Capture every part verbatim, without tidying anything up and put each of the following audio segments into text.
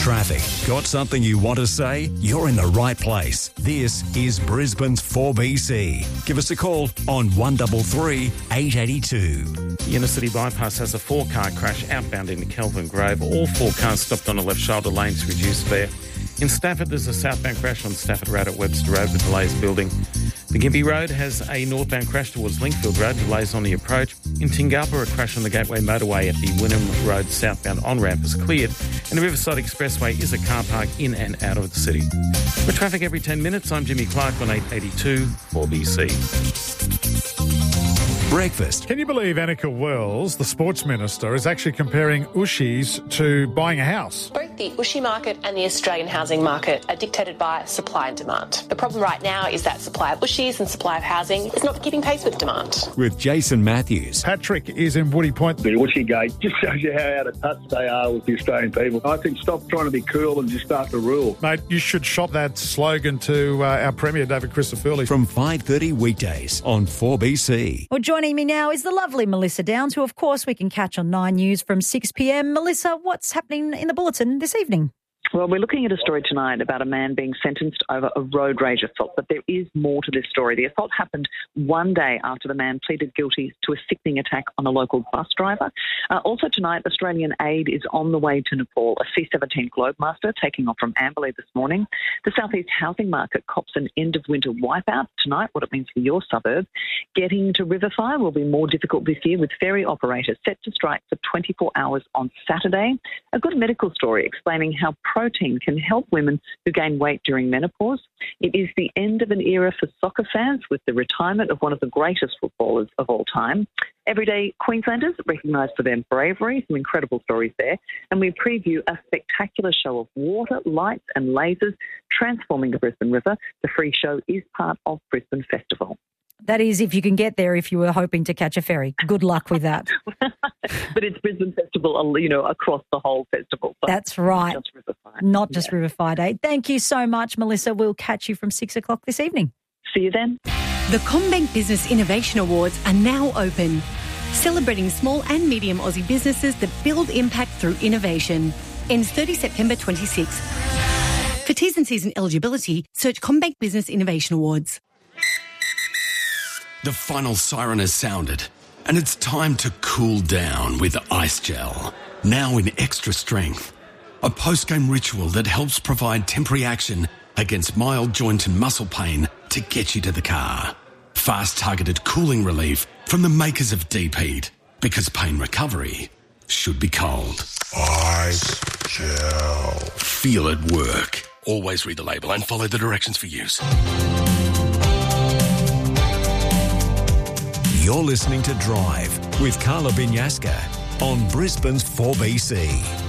traffic. Got something you want to say? You're in the right place. This is Brisbane's four B C. Give us a call on one three three, eight eight two. The inner city bypass has a four-car crash outbound into Kelvin Grove. All four cars stopped on a left shoulder lane to reduce there. In Stafford, there's a southbound crash on Stafford Road at Webster Road with delays building. The Gympie Road has a northbound crash towards Linkfield Road, delays on the approach. In Tingalpa, a crash on the Gateway Motorway at the Wynnum Road southbound on-ramp is cleared. And the Riverside Expressway is a car park in and out of the city. For traffic every ten minutes, I'm Jimmy Clark on eight eighty-two four B C. Breakfast. Can you believe Annika Wells, the sports minister, is actually comparing Ushies to buying a house? Both the Ushi market and the Australian housing market are dictated by supply and demand. The problem right now is that supply of Ushis and supply of housing is not keeping pace with demand. With Jason Matthews. Patrick is in Woody Point. The Ushi gate just shows you how out of touch they are with the Australian people. I think stop trying to be cool and just start to rule. Mate, you should shop that slogan to uh, our Premier, David Christofouli. From five thirty weekdays on four B C. Well, joining me now is the lovely Melissa Downs, who, of course, we can catch on Nine News from six p.m. Melissa, what's happening in the bulletin this evening? Well, we're looking at a story tonight about a man being sentenced over a road rage assault, but there is more to this story. The assault happened one day after the man pleaded guilty to a sickening attack on a local bus driver. Uh, also tonight, Australian aid is on the way to Nepal, a C seventeen Globemaster taking off from Amberley this morning. The southeast housing market cops an end-of-winter wipeout tonight, what it means for your suburb. Getting to Riverfire will be more difficult this year, with ferry operators set to strike for twenty-four hours on Saturday. A good medical story explaining how protein can help women who gain weight during menopause. It is the end of an era for soccer fans with the retirement of one of the greatest footballers of all time. Everyday Queenslanders recognised for their bravery, some incredible stories there. And we preview a spectacular show of water, lights and lasers transforming the Brisbane River. The free show is part of Brisbane Festival. That is, if you can get there, if you were hoping to catch a ferry. Good luck with that. But it's Brisbane Festival, you know, across the whole festival. So that's right. Not just Riverfire. Not just yeah. Riverfire Day. Thank you so much, Melissa. We'll catch you from six o'clock this evening. See you then. The CommBank Business Innovation Awards are now open, celebrating small and medium Aussie businesses that build impact through innovation. Ends thirtieth September twenty-sixth. For T's and C's and eligibility, search CommBank Business Innovation Awards. The final siren has sounded, and it's time to cool down with Ice Gel. Now in extra strength. A post-game ritual that helps provide temporary action against mild joint and muscle pain to get you to the car. Fast targeted cooling relief from the makers of Deep Heat, because pain recovery should be cold. Ice Gel. Feel it work. Always read the label and follow the directions for use. You're listening to Drive with Carla Binyaska on Brisbane's four B C.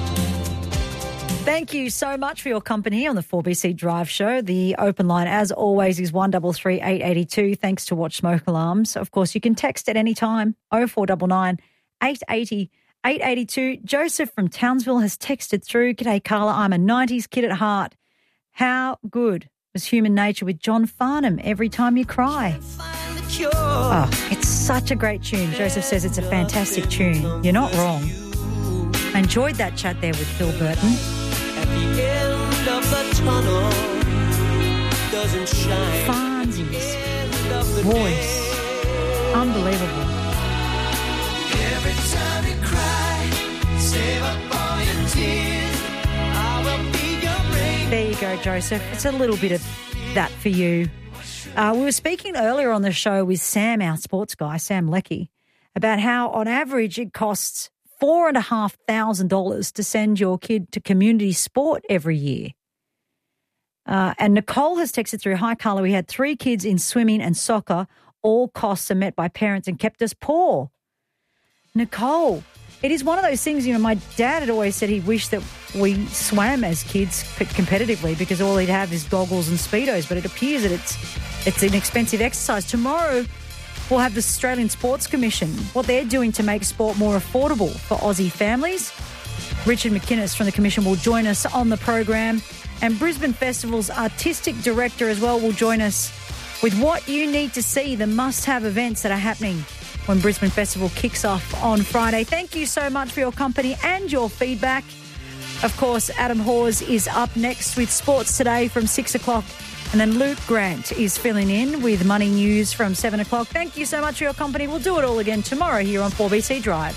Thank you so much for your company on the four B C Drive Show. The open line, as always, is one three three, eight eight two. Thanks to Watch Smoke Alarms. Of course, you can text at any time, oh four nine nine, eight eight zero, eight eight two. Joseph from Townsville has texted through, "G'day, Carla. I'm a nineties kid at heart. How good was Human Nature with John Farnham, Every Time You Cry?" Oh, it's such a great tune. Joseph says it's a fantastic tune. You're not wrong. I enjoyed that chat there with Phil Burton. At the end of the tunnel doesn't shine. Farnsy's voice. Unbelievable. Every time you cry, save up all your tears. I will be your rain. There you go, Joseph. It's a little bit of that for you. Uh, we were speaking earlier on the show with Sam, our sports guy, Sam Leckie, about how on average it costs four and a half thousand dollars to send your kid to community sport every year. Uh, and Nicole has texted through, "Hi, Carla, we had three kids in swimming and soccer. All costs are met by parents and kept us poor." Nicole, it is one of those things, you know, my dad had always said he wished that we swam as kids competitively because all he'd have is goggles and Speedos, but it appears that it's it's an expensive exercise. Tomorrow we'll have the Australian Sports Commission, what they're doing to make sport more affordable for Aussie families. Richard McInnes from the Commission will join us on the program, and Brisbane Festival's artistic director as well will join us with what you need to see, the must-have events that are happening when Brisbane Festival kicks off on Friday. Thank you so much for your company and your feedback. Of course, Adam Hawes is up next with Sports Today from six o'clock. And then Luke Grant is filling in with Money News from seven o'clock. Thank you so much for your company. We'll do it all again tomorrow here on four B C Drive.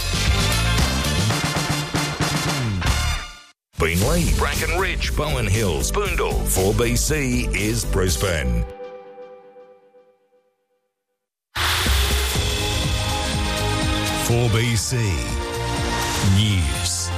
Beenleigh, Bracken Ridge, Bowen Hills, Boondall. four B C is Brisbane. four B C News.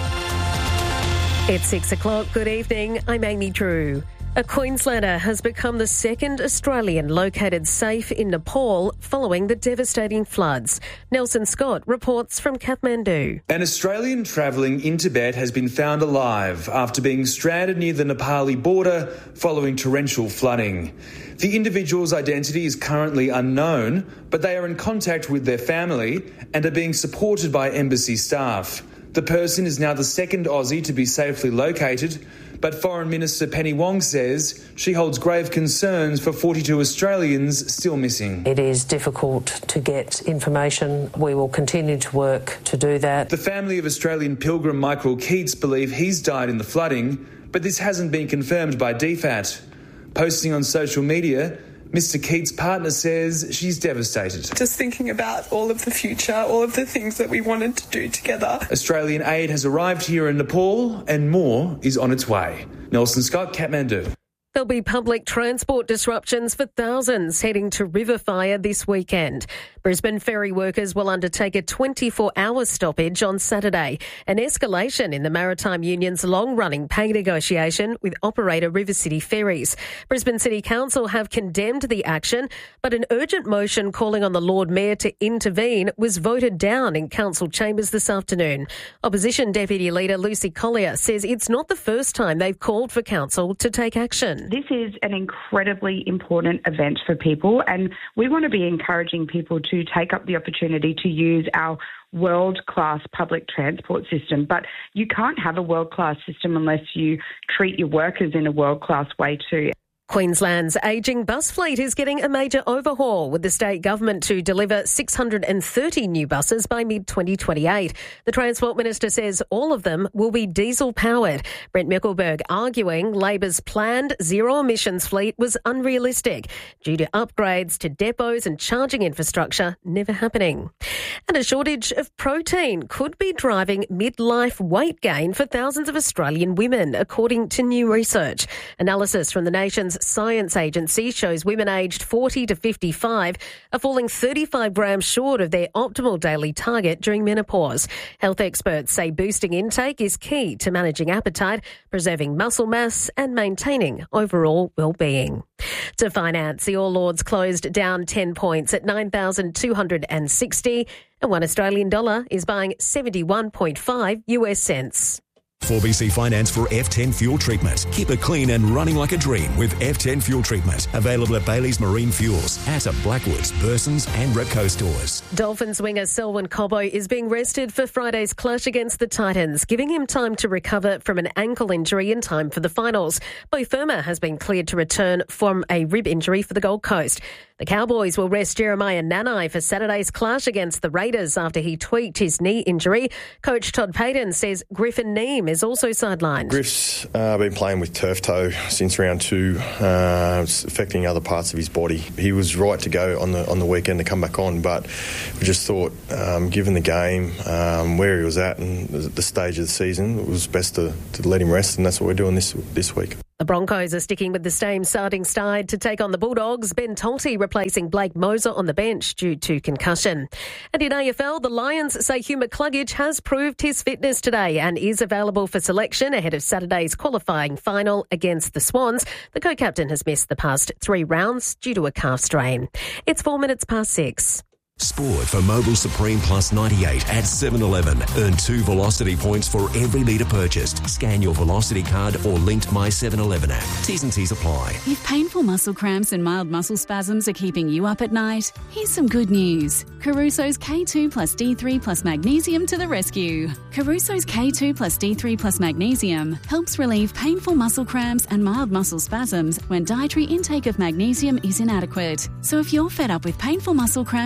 It's six o'clock. Good evening. I'm Amy Drew. A Queenslander has become the second Australian located safe in Nepal following the devastating floods. Nelson Scott reports from Kathmandu. An Australian travelling in Tibet has been found alive after being stranded near the Nepali border following torrential flooding. The individual's identity is currently unknown, but they are in contact with their family and are being supported by embassy staff. The person is now the second Aussie to be safely located, but Foreign Minister Penny Wong says she holds grave concerns for forty-two Australians still missing. It is difficult to get information. We will continue to work to do that. The family of Australian pilgrim Michael Keats believe he's died in the flooding, but this hasn't been confirmed by D FAT. Posting on social media, Mister Keats' partner says she's devastated. Just thinking about all of the future, all of the things that we wanted to do together. Australian aid has arrived here in Nepal and more is on its way. Nelson Scott, Kathmandu. There'll be public transport disruptions for thousands heading to Riverfire this weekend. Brisbane ferry workers will undertake a twenty-four hour stoppage on Saturday, an escalation in the Maritime Union's long-running pay negotiation with operator River City Ferries. Brisbane City Council have condemned the action, but an urgent motion calling on the Lord Mayor to intervene was voted down in council chambers this afternoon. Opposition Deputy Leader Lucy Collier says it's not the first time they've called for council to take action. This is an incredibly important event for people, and we want to be encouraging people to take up the opportunity to use our world-class public transport system. But you can't have a world-class system unless you treat your workers in a world-class way too. Queensland's ageing bus fleet is getting a major overhaul, with the state government to deliver six hundred thirty new buses by mid twenty twenty-eight. The Transport Minister says all of them will be diesel-powered. Brent Mickelberg arguing Labor's planned zero-emissions fleet was unrealistic due to upgrades to depots and charging infrastructure never happening. And a shortage of protein could be driving midlife weight gain for thousands of Australian women, according to new research. Analysis from the nation's science agency shows women aged forty to fifty-five are falling thirty-five grams short of their optimal daily target during menopause. Health experts say boosting intake is key to managing appetite, preserving muscle mass and maintaining overall well-being. To finance, the All Ords closed down ten points at nine thousand two hundred sixty, and one Australian dollar is buying seventy-one point five US cents. four B C Finance for F ten Fuel Treatment. Keep it clean and running like a dream with F ten Fuel Treatment. Available at Bailey's Marine Fuels, at Blackwoods, Burson's and Repco stores. Dolphins winger Selwyn Cobbo is being rested for Friday's clash against the Titans, giving him time to recover from an ankle injury in time for the finals. Bo Firma has been cleared to return from a rib injury for the Gold Coast. The Cowboys will rest Jeremiah Nanai for Saturday's clash against the Raiders after he tweaked his knee injury. Coach Todd Payton says Griffin Neame is also sidelined. Griff's uh, been playing with turf toe since round two. Uh, it's affecting other parts of his body. He was right to go on the on the weekend to come back on, but we just thought, um, given the game, um, where he was at and the, the stage of the season, it was best to, to let him rest, and that's what we're doing this this week. The Broncos are sticking with the same starting side to take on the Bulldogs. Ben Tolte replacing Blake Moser on the bench due to concussion. And in A F L, the Lions say Hugh McCluggage has proved his fitness today and is available for selection ahead of Saturday's qualifying final against the Swans. The co-captain has missed the past three rounds due to a calf strain. It's four minutes past six. Sport for Mobil Supreme Plus ninety-eight at seven eleven. Earn two Velocity points for every litre purchased. Scan your Velocity card or linked My seven eleven app. T's and T's apply. If painful muscle cramps and mild muscle spasms are keeping you up at night, here's some good news. Caruso's K two plus D three plus magnesium to the rescue. Caruso's K two plus D three plus magnesium helps relieve painful muscle cramps and mild muscle spasms when dietary intake of magnesium is inadequate. So if you're fed up with painful muscle cramps keeping you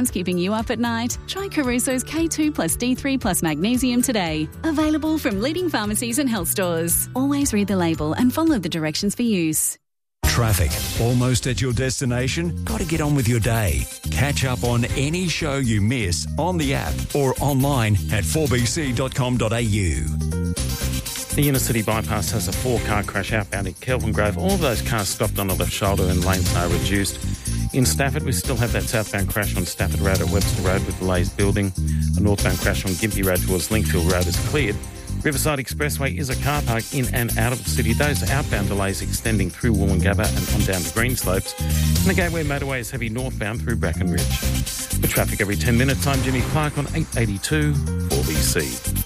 you up at night? Try Caruso's K two plus D three plus magnesium today. Available from leading pharmacies and health stores. Always read the label and follow the directions for use. Traffic. Almost at your destination? Got to get on with your day. Catch up on any show you miss on the app or online at four b c dot com dot a u. The inner city bypass has a four-car crash outbound in Kelvin Grove. All of those cars stopped on the left shoulder and lanes are reduced. In Stafford, we still have that southbound crash on Stafford Road at Webster Road with delays building. A northbound crash on Gympie Road towards Linkfield Road is cleared. Riverside Expressway is a car park in and out of the city. Those outbound delays extending through Woolloongabba and on down to Greenslopes. And the Gateway motorway is heavy northbound through Brackenridge. For traffic every ten minutes, I'm Jimmy Clark on eight eighty-two four B C.